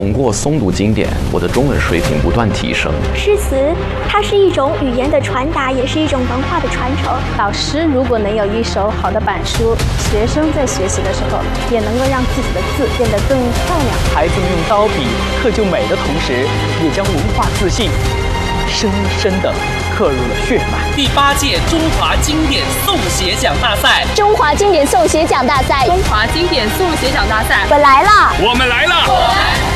通过诵读经典，我的中文水平不断提升。 诗词，它是一种语言的传达，也是一种文化的传承。 老师如果能有一手好的板书，学生在学习的时候也能够让自己的字变得更漂亮。 孩子们用刀笔刻就美的同时，也将文化自信深深地刻入了血脉。 第8届中华经典诵写奖大赛， 中华经典诵写奖大赛， 中华经典诵写奖大赛， 我来了， 我们来了。